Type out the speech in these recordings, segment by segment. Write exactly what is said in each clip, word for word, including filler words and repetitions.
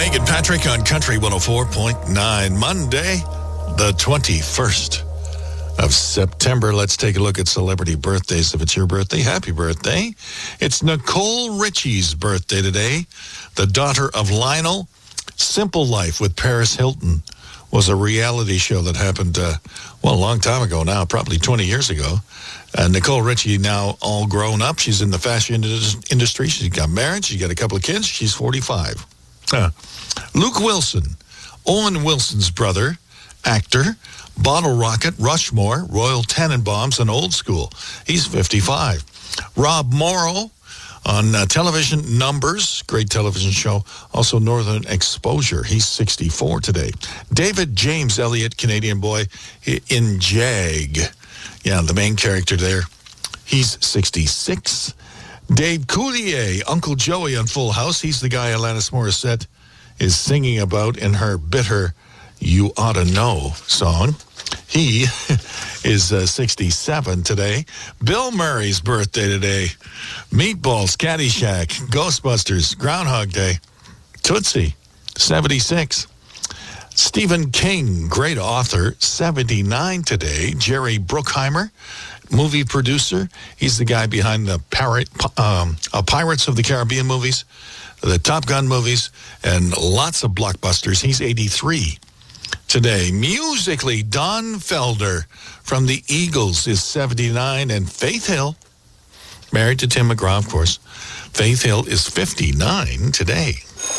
Meg and Patrick on Country one oh four point nine. Monday, the twenty-first of September. Let's take a look at celebrity birthdays. If it's your birthday, happy birthday. It's Nicole Richie's birthday today. The daughter of Lionel. Simple Life with Paris Hilton was a reality show that happened, uh, well, a long time ago now, probably twenty years ago. Uh, Nicole Richie now all grown up. She's in the fashion industry. She's got married. She's got a couple of kids. She's forty-five. Uh, Luke Wilson, Owen Wilson's brother, actor, Bottle Rocket, Rushmore, Royal Tenenbaums, and Old School. He's fifty-five. Rob Morrow on uh, television Numbers, great television show. Also Northern Exposure. He's sixty-four today. David James Elliott, Canadian boy in Jag. Yeah, the main character there. He's sixty-six. Dave Coulier, Uncle Joey on Full House. He's the guy Alanis Morissette is singing about in her bitter You Oughta Know song. He is uh, sixty-seven today. Bill Murray's birthday today. Meatballs, Caddyshack, Ghostbusters, Groundhog Day. Tootsie, seventy-six. Stephen King, great author, seventy-nine today. Jerry Bruckheimer, movie producer. He's the guy behind the Pirate, um, uh, Pirates of the Caribbean movies, the Top Gun movies, and lots of blockbusters. He's eighty-three today. Musically, Don Felder from the Eagles is seventy-nine, and Faith Hill, married to Tim McGraw, of course. Faith Hill is fifty-nine today.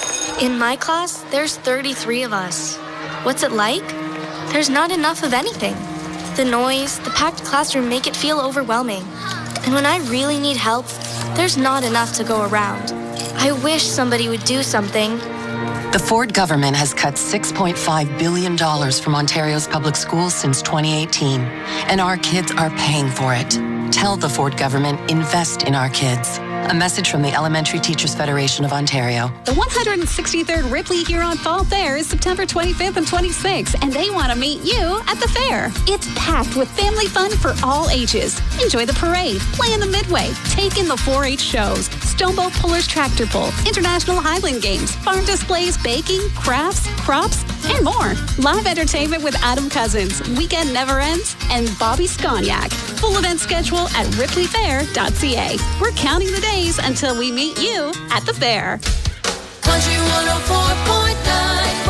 In my class, there's thirty-three of us. What's it like? There's not enough of anything. The noise, the packed classroom make it feel overwhelming. And when I really need help, there's not enough to go around. I wish somebody would do something. The Ford government has cut six point five billion dollars from Ontario's public schools since twenty eighteen, and our kids are paying for it. Tell the Ford government, invest in our kids. A message from the Elementary Teachers Federation of Ontario. The one hundred sixty-third Ripley Huron Fall Fair is September twenty-fifth and twenty-sixth, and they want to meet you at the fair. It's packed with family fun for all ages. Enjoy the parade, play in the midway, take in the four H shows, Stoneboat Pullers Tractor Pull, International Highland Games, farm displays, baking, crafts, crops, and more. Live entertainment with Adam Cousins, Weekend Never Ends, and Bobby Scognac. Full event schedule at ripley fair dot c a. We're counting the days until we meet you at the fair. Country one oh four point nine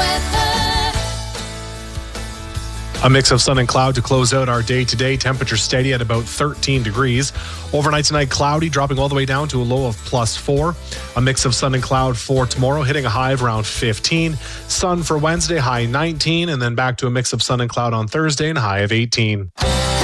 weather. A mix of sun and cloud to close out our day today. Temperature steady at about thirteen degrees. Overnight tonight, cloudy, dropping all the way down to a low of plus four. A mix of sun and cloud for tomorrow, hitting a high of around fifteen. Sun for Wednesday, high nineteen, and then back to a mix of sun and cloud on Thursday and a high of eighteen.